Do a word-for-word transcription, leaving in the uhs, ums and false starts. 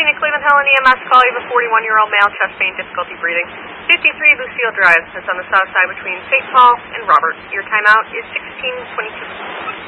Unit Cleveland Helen E M S, call you a forty-one-year-old male, chest pain, difficulty breathing. fifty-three Lucille Drive. That's on the south side between Saint Paul and Robert. Your timeout is sixteen twenty-two.